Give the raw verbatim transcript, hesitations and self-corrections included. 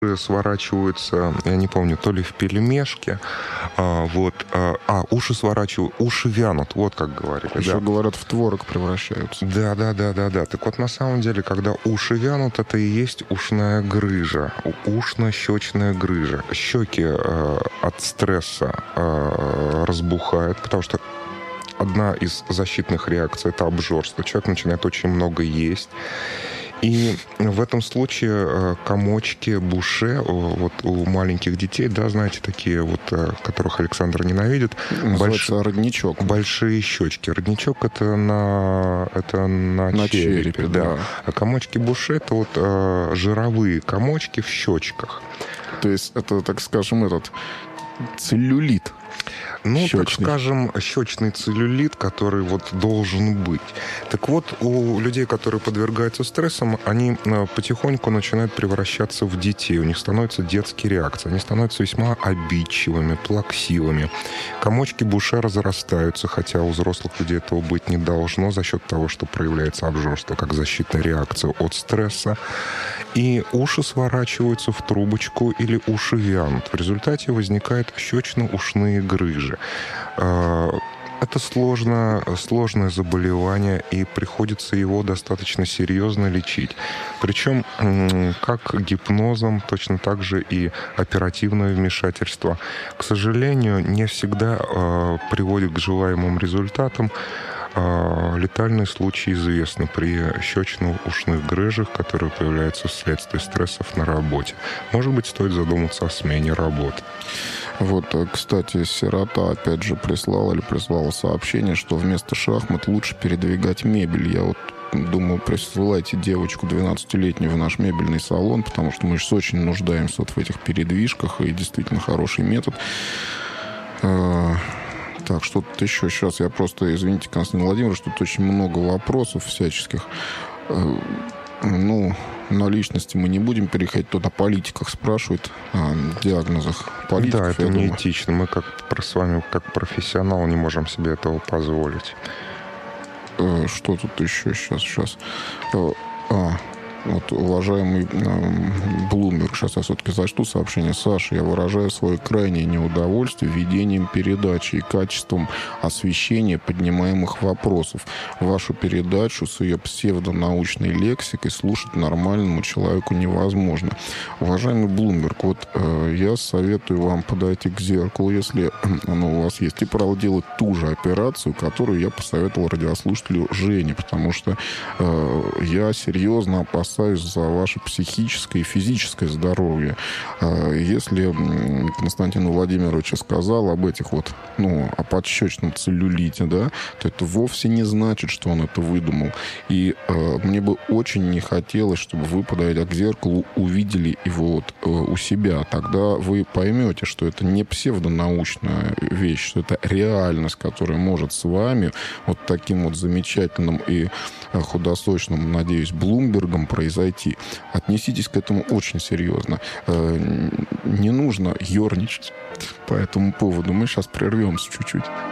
сворачиваются, я не помню, то ли в пельмешке, а, вот, а, а, уши сворачивают, уши вянут, вот как говорили. Еще да. говорят, в творог превращаются. Да, да, да, да, да. Так вот, на самом деле, когда уши вянут, это и есть ушная грыжа, ушно-щечная грыжа. Щеки э, от стресса э, разбухают, потому что одна из защитных реакций — это обжорство. Человек начинает очень много есть. И в этом случае комочки буше вот у маленьких детей, да, знаете, такие вот, которых Александр ненавидит. Называется больш... родничок. Большие щечки. Родничок — это на, это на, на черепе, черепе, да. да. А комочки буше — это вот э, жировые комочки в щечках. То есть это, так скажем, этот целлюлит. Ну, щечный. Так скажем, щечный целлюлит, который вот должен быть. Так вот, у людей, которые подвергаются стрессам, они потихоньку начинают превращаться в детей. У них становятся детские реакции. Они становятся весьма обидчивыми, плаксивыми. Комочки буше разрастаются, хотя у взрослых людей этого быть не должно за счет того, что проявляется обжорство как защитная реакция от стресса. И уши сворачиваются в трубочку или уши вянут. В результате возникают щечно-ушные грыжи. Это сложно, сложное заболевание, и приходится его достаточно серьезно лечить. Причем как гипнозом, точно так же и оперативное вмешательство. К сожалению, не всегда приводит к желаемым результатам. Летальные случаи известны при щечно-ушных грыжах, которые появляются вследствие стрессов на работе. Может быть, стоит задуматься о смене работы. Вот, кстати, сирота опять же прислала или прислала сообщение, что вместо шахмат лучше передвигать мебель. Я вот думаю, присылайте девочку двенадцатилетнюю в наш мебельный салон, потому что мы сейчас очень нуждаемся вот в этих передвижках, и действительно хороший метод. Так, что тут еще? Сейчас я просто, извините, Константин Владимирович, тут очень много вопросов всяческих. Ну, на личности мы не будем переходить. Тут о политиках спрашивают, о диагнозах политиков. Да, это думаю. неэтично. Мы как с вами, как профессионал, не можем себе этого позволить. Что тут еще сейчас? Сейчас. А, вот, уважаемый Блумберг, сейчас я все-таки зачту сообщение. Саша, я выражаю свое крайнее неудовольствие ведением передачи и качеством освещения поднимаемых вопросов. Вашу передачу с ее псевдонаучной лексикой слушать нормальному человеку невозможно. Уважаемый Блумберг, вот э, я советую вам подойти к зеркалу, если оно у вас есть, и проделать ту же операцию, которую я посоветовал радиослушателю Жене, потому что э, я серьезно опасаюсь за ваше психическое и физическое здоровье. Если Константин Владимирович сказал об этих вот, ну, о подщечном целлюлите, да, то это вовсе не значит, что он это выдумал. И э, мне бы очень не хотелось, чтобы вы, подойдя к зеркалу, увидели его вот, э, у себя. Тогда вы поймете, что это не псевдонаучная вещь, что это реальность, которая может с вами вот таким вот замечательным и худосочным, надеюсь, Блумбергом произойти. Отнеситесь к этому очень серьезно. Не нужно ерничать по этому поводу. Мы сейчас прервемся чуть-чуть.